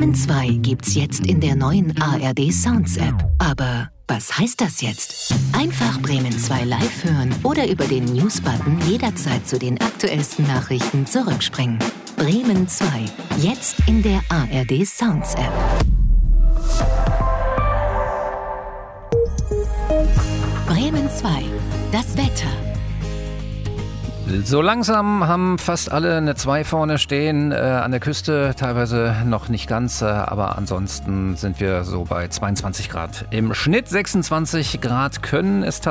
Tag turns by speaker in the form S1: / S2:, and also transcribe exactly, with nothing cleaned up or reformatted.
S1: Bremen zwei gibt's jetzt in der neuen A R D Sounds App. Aber was heißt das jetzt? Einfach Bremen zwei live hören oder über den News-Button jederzeit zu den aktuellsten Nachrichten zurückspringen. Bremen zwei, jetzt in der A R D Sounds App. Bremen zwei, das Wetter.
S2: So langsam haben fast alle eine zwei vorne stehen, äh, an der Küste teilweise noch nicht ganz, äh, aber ansonsten sind wir so bei zweiundzwanzig Grad. Im Schnitt sechsundzwanzig Grad können es tatsächlich